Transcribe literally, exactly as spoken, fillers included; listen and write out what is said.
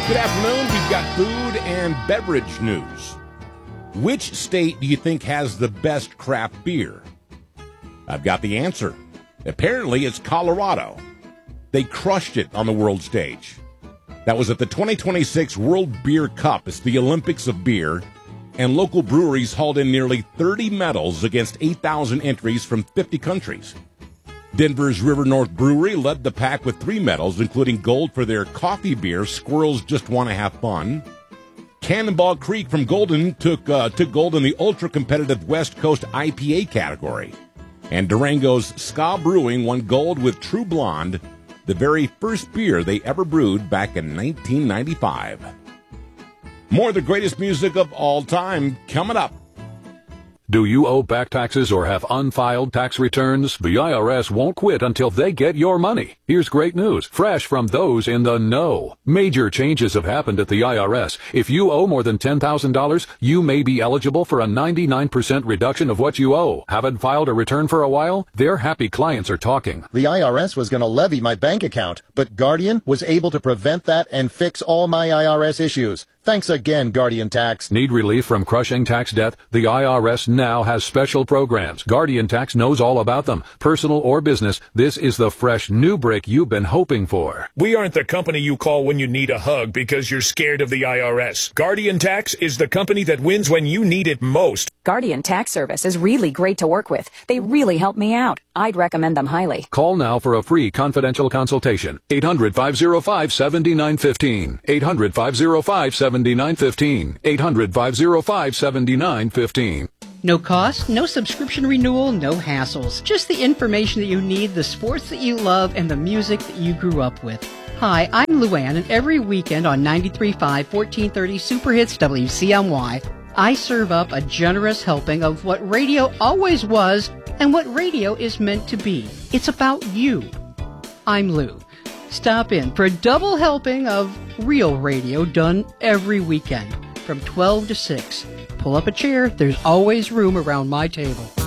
Good afternoon. We've got food and beverage news. Which state do you think has the best craft beer? I've got the answer. Apparently, it's Colorado. They crushed it on the world stage. That was at the twenty twenty-six World Beer Cup. It's the Olympics of beer. And local breweries hauled in nearly thirty medals against eight thousand entries from fifty countries. Denver's River North Brewery led the pack with three medals, including gold for their coffee beer, Squirrels Just Want to Have Fun. Cannonball Creek from Golden took uh, took gold in the ultra-competitive West Coast I P A category. And Durango's Ska Brewing won gold with True Blonde, the very first beer they ever brewed back in nineteen ninety-five. More of the greatest music of all time coming up. Do you owe back taxes or have unfiled tax returns? The I R S won't quit until they get your money. Here's great news, fresh from those in the know. Major changes have happened at the I R S. If you owe more than ten thousand dollars, you may be eligible for a ninety-nine percent reduction of what you owe. Haven't filed a return for a while? Their happy clients are talking. The I R S was going to levy my bank account, but Guardian was able to prevent that and fix all my I R S issues. Thanks again, Guardian Tax. Need relief from crushing tax debt? The I R S now has special programs. Guardian Tax knows all about them. Personal or business, this is the fresh new break you've been hoping for. We aren't the company you call when you need a hug because you're scared of the I R S. Guardian Tax is the company that wins when you need it most. Guardian Tax Service is really great to work with. They really help me out. I'd recommend them highly. Call now for a free confidential consultation. eight hundred, five oh five, seven nine one five. eight hundred, five oh five, seven nine one five. eight hundred, five oh five, seven nine one five. No cost, no subscription renewal, no hassles. Just the information that you need, the sports that you love, and the music that you grew up with. Hi, I'm Luann, and every weekend on ninety-three point five, fourteen thirty Super Hits W C M Y, I serve up a generous helping of what radio always was and what radio is meant to be. It's about you. I'm Lou. Stop in for a double helping of real radio done every weekend from twelve to six. Pull up a chair. There's always room around my table.